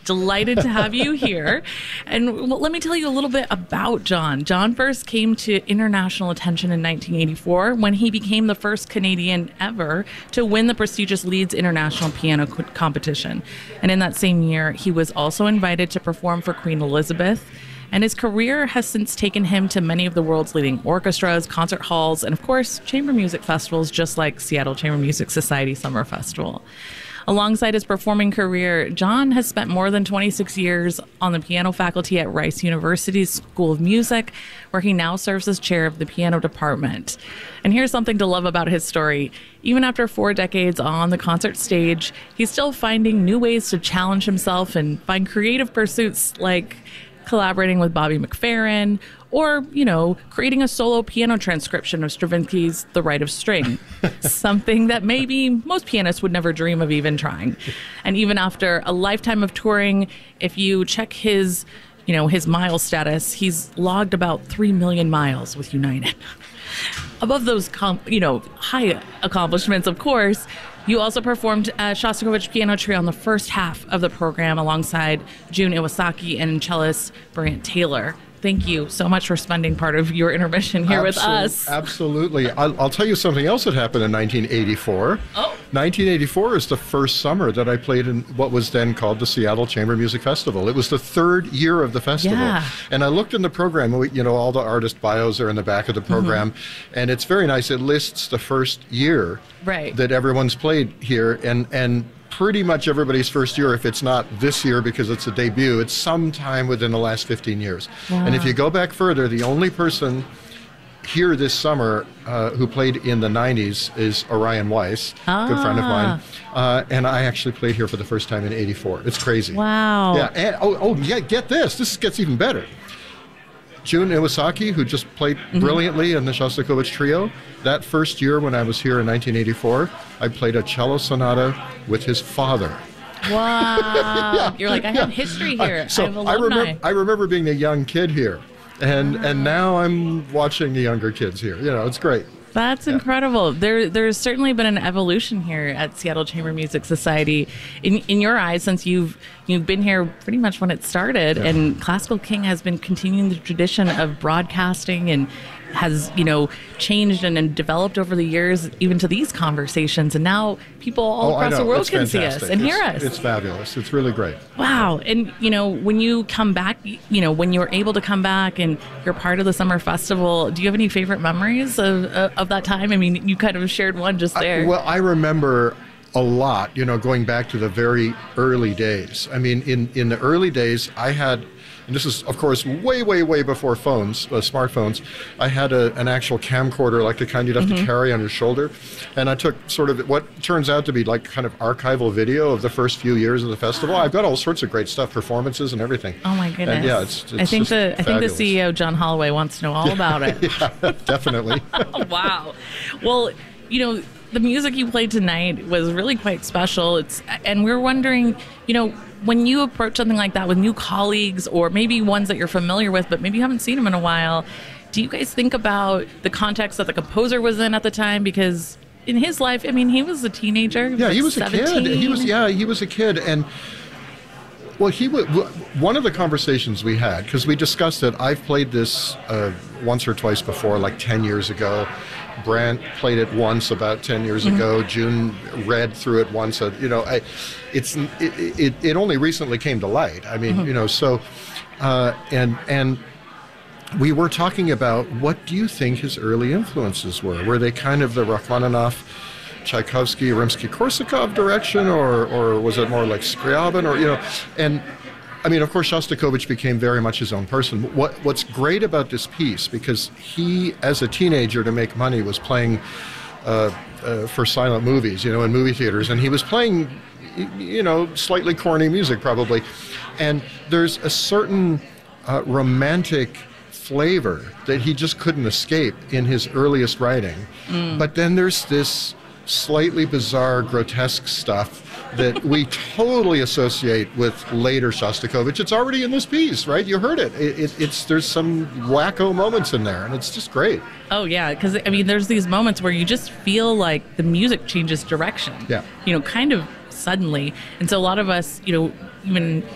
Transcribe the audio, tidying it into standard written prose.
Delighted to have you here. And let me tell you a little bit about John. John first came to international attention in 1984 when he became the first Canadian ever to win the prestigious Leeds International Piano Competition. And in that same year, he was also invited to perform for Queen Elizabeth. And his career has since taken him to many of the world's leading orchestras, concert halls, and of course, chamber music festivals, just like Seattle Chamber Music Society Summer Festival. Alongside his performing career, John has spent more than 26 years on the piano faculty at Rice University's School of Music, where he now serves as chair of the piano department. And here's something to love about his story. Even after 4 decades on the concert stage, he's still finding new ways to challenge himself and find creative pursuits like collaborating with Bobby McFerrin, or, creating a solo piano transcription of Stravinsky's The Rite of String, something that maybe most pianists would never dream of even trying. And even after a lifetime of touring, if you check his mile status, he's logged about 3 million miles with United. Above those, high accomplishments, of course, you also performed Shostakovich Piano Trio on the first half of the program alongside Jun Iwasaki and cellist Brant Taylor. Thank you so much for spending part of your intermission here with us. Absolutely. I'll tell you something else that happened in 1984. Oh. 1984 is the first summer that I played in what was then called the Seattle Chamber Music Festival. It was the 3rd year of the festival. Yeah. And I looked in the program, all the artist bios are in the back of the program, and it's very nice. It lists the first year that everyone's played here, and pretty much everybody's first year, if it's not this year because it's a debut, it's sometime within the last 15 years. Wow. And if you go back further, the only person here this summer who played in the 90s is Orion Weiss, good friend of mine. And I actually played here for the first time in 84. It's crazy. Wow. Yeah. And, get this. This gets even better. Jun Iwasaki, who just played brilliantly in the Shostakovich Trio, that first year when I was here in 1984, I played a cello sonata with his father. Wow. You're like, I have history here. I have alumni. I remember being a young kid here, and now I'm watching the younger kids here. It's great. That's incredible. There's certainly been an evolution here at Seattle Chamber Music Society. In your eyes, since you've been here pretty much when it started, and Classical King has been continuing the tradition of broadcasting and has changed and developed over the years, even to these conversations, and now people all across the world can see us and hear us. It's fabulous. It's really great. Wow. And when you come back, when you're able to come back and you're part of the summer festival, do you have any favorite memories of that time? I mean, you kind of shared one just there. Well, I remember a lot, going back to the very early days. I mean, in the early days, I had, and this is, of course, way, way, way before phones, smartphones, I had an actual camcorder, like the kind you'd have to carry on your shoulder. And I took sort of what turns out to be like kind of archival video of the first few years of the festival. I've got all sorts of great stuff, performances and everything. Oh, my goodness. And yeah, it's I think the CEO, John Holloway, wants to know all about it. Yeah, definitely. Wow. Well, the music you played tonight was really quite special. And we're wondering, when you approach something like that with new colleagues, or maybe ones that you're familiar with, but maybe you haven't seen them in a while, do you guys think about the context that the composer was in at the time? Because in his life, I mean, he was a teenager. Yeah, he was 17. a kid. He was a kid. And well, one of the conversations we had, because we discussed it, I've played this once or twice before, like 10 years ago. Brant played it once about 10 years ago. Jun read through it once. It only recently came to light. I mean, and we were talking about, what do you think his early influences were? Were they kind of the Rachmaninoff, Tchaikovsky, Rimsky-Korsakov direction, or was it more like Scriabin, and I mean, of course, Shostakovich became very much his own person. What's great about this piece, because he, as a teenager, to make money, was playing for silent movies, in movie theaters, and he was playing, slightly corny music probably, and there's a certain romantic flavor that he just couldn't escape in his earliest writing. But then there's this slightly bizarre, grotesque stuff that we totally associate with later Shostakovich. It's already in this piece, right? You heard it. There's some wacko moments in there, and it's just great. Oh, yeah, because, I mean, there's these moments where you just feel like the music changes direction. Yeah. Kind of suddenly. And so a lot of us, even